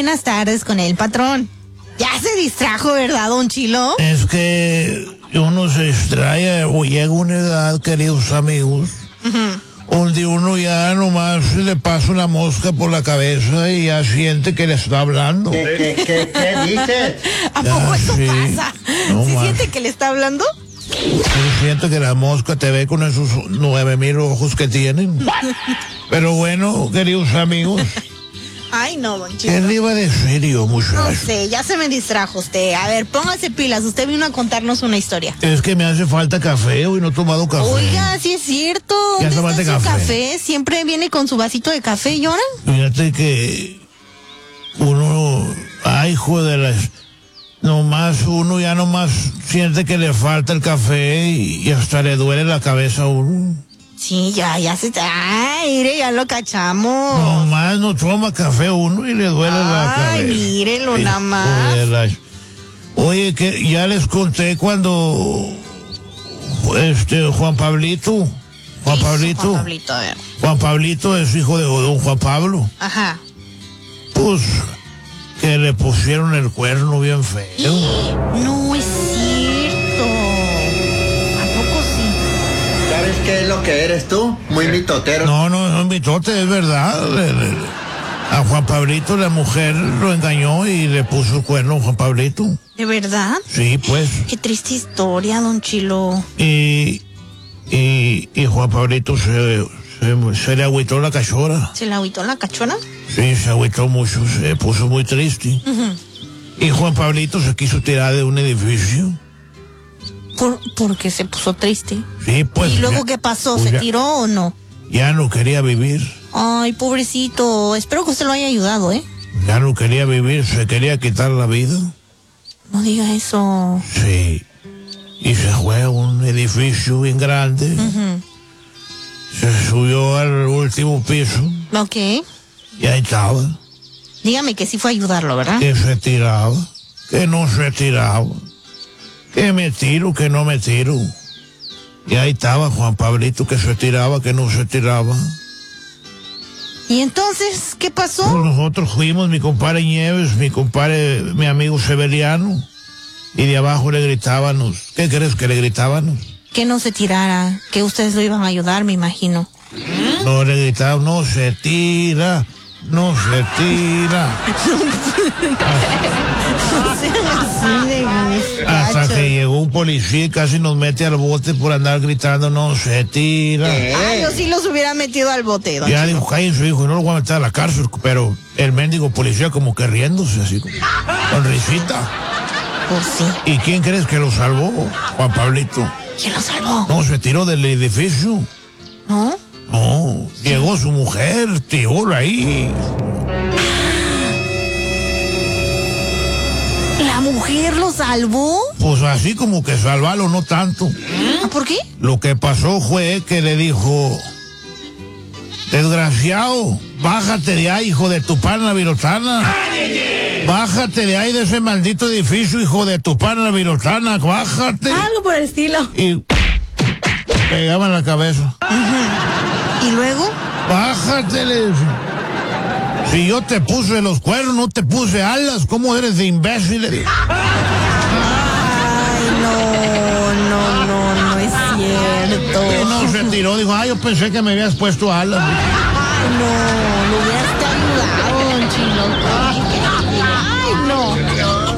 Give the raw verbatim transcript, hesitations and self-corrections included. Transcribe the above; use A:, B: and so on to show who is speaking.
A: buenas tardes con el patrón. Ya se distrajo, ¿verdad, don Chilo?
B: Es que uno se distrae o llega a una edad, queridos amigos, uh-huh. donde uno ya nomás le pasa una mosca por la cabeza y ya siente que le está hablando.
C: ¿Qué, qué, qué, qué dices?
A: ¿A poco
B: Ya,
A: eso
B: sí.
A: pasa?
B: No
A: ¿Sí
B: más.
A: siente que le está hablando?
B: Yo siento que la mosca te ve con esos nueve mil ojos que tienen. Pero bueno, queridos amigos,
A: Ay, no, don Chilo.
B: ¿qué le iba a decir yo,
A: No
B: muchacho?
A: sé, ya se me distrajo usted. A ver, póngase pilas. Usted vino a contarnos una historia.
B: Es que me hace falta café, hoy no he tomado café.
A: Oiga, sí es cierto.
B: Ya
A: ¿Dónde
B: tomaste
A: está su
B: café.
A: café? Siempre viene con su vasito de café, ¿lloran?
B: Fíjate que uno, ay, hijo de las, nomás uno ya nomás siente que le falta el café y, y hasta le duele la cabeza a uno.
A: Sí, ya, ya se está. Ay, mire, ya lo cachamos.
B: Nomás no toma café uno y le duele la cabeza.
A: Ay, mírelo
B: Hijo
A: nada más.
B: de las- Oye, que ya les conté cuando este Juan Pablito, Juan
A: Sí,
B: Pablito,
A: Juan Pablito, a ver.
B: Juan Pablito es hijo de don Juan Pablo.
A: Ajá.
B: Pues que le pusieron el cuerno bien feo.
A: No es cierto. ¿A poco sí?
C: ¿Sabes qué es lo que eres tú? Muy mitotero.
B: No, no, no, mitote, es verdad. Le- le- A Juan Pablito la mujer lo engañó y le puso el cuerno a Juan Pablito.
A: ¿De verdad?
B: Sí, pues.
A: Qué triste historia, don Chilo.
B: Y, y, y Juan Pablito se, se, se le agüitó la cachora.
A: ¿Se le agüitó la cachona?
B: Sí, se agüitó mucho, se puso muy triste.
A: Ujú.
B: Y Juan Pablito se quiso tirar de un edificio.
A: Por, porque se puso triste.
B: Sí, pues.
A: ¿Y luego
B: ya-
A: qué pasó?
B: pues
A: ¿Se
B: ya-
A: tiró o no?
B: Ya no quería vivir.
A: Ay, pobrecito. Espero que usted lo haya ayudado, ¿eh?
B: Ya no quería vivir, se quería quitar la vida.
A: No diga eso.
B: Sí. Y se fue a un edificio bien grande.
A: Ujú.
B: Se subió al último piso.
A: Ok.
B: Y ahí estaba.
A: Dígame que sí fue a ayudarlo, ¿verdad?
B: Que se tiraba. Que no se tiraba. Que me tiro, que no me tiro. Y ahí estaba Juan Pablito, que se tiraba, que no se tiraba.
A: ¿Y entonces qué pasó?
B: Pues nosotros fuimos, mi compadre Nieves, mi compadre, mi amigo Severiano. Y de abajo le gritábamos. ¿Qué crees que le gritábamos?
A: Que no se tirara. Que ustedes lo iban a ayudar, me imagino.
B: No, le gritaban, no se tira, no se tira.
A: No sean así de
B: Hasta
A: gachos.
B: que llegó un policía y casi nos mete al bote por andar gritando, no se tira.
A: Ah, yo sí los hubiera metido al bote, don
B: Ya
A: Chilo.
B: dijo, cállense, hijo, y no lo voy a meter a la cárcel, pero el mendigo policía como que riéndose así, como, con risita.
A: Pues sí.
B: ¿Y quién crees que lo salvó? Juan Pablito.
A: ¿Quién lo salvó?
B: No, se tiró del edificio.
A: ¿No?
B: No, llegó su mujer, tiró ahí.
A: ¿La mujer lo salvó?
B: Pues así como que salvarlo, no tanto.
A: ¿Ah, ¿por qué?
B: Lo que pasó fue que le dijo, desgraciado, bájate de ahí, hijo de tu pana virotana. Bájate de ahí de ese maldito edificio, hijo de tu pana virotana, bájate.
A: Algo por el estilo.
B: Y pegaba en la cabeza.
A: ¿Y luego?
B: Bájate, le dice. Si yo te puse los cuernos, no te puse alas, ¿cómo eres de imbécil? Le dijo.
A: Ay, no, no, no, no es cierto.
B: Y no se tiró, dijo, ah, yo pensé que me habías puesto alas.
A: Ay, no, lo hubiera